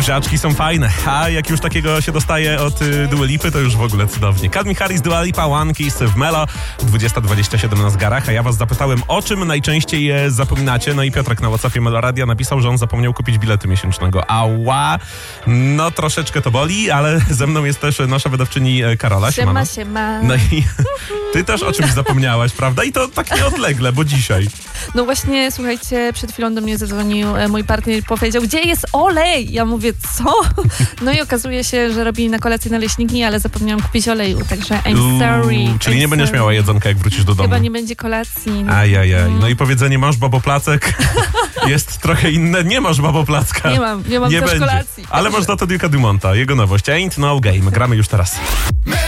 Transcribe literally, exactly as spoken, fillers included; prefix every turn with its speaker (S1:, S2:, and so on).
S1: Buziaczki są fajne, a jak już takiego się dostaje od y, Dua Lipy, to już w ogóle cudownie. Calvin Harris, Dua Lipa, One Kiss w Melo, dwudziesta dwadzieścia siedem na zegarach, a ja was zapytałem, o czym najczęściej e, zapominacie. No i Piotrek na WhatsAppie Melo Radia napisał, że on zapomniał kupić biletu miesięcznego. Ała, no troszeczkę to boli, ale ze mną jest też nasza wydawczyni Karola.
S2: Siema, siema.
S1: No i ty też o czymś zapomniałaś, prawda? I to tak nieodlegle, bo dzisiaj.
S2: No właśnie, słuchajcie, przed chwilą do mnie zadzwonił e, mój partner i powiedział, gdzie jest olej? Ja mówię, co? No i okazuje się, że robili na kolację naleśniki, ale zapomniałam kupić oleju, także I'm sorry.
S1: Uuu, czyli
S2: I'm
S1: nie będziesz
S2: sorry.
S1: miała jedzonka, jak wrócisz do domu.
S2: Chyba nie będzie kolacji. No.
S1: Ajajaj. No i powiedzenie masz baboplacek jest trochę inne. Nie masz baboplacka.
S2: Nie mam, nie mam
S1: nie
S2: też
S1: będzie.
S2: kolacji.
S1: Ale masz za to Duke'a Dumonta, jego nowość Ain't No Game. Gramy już teraz.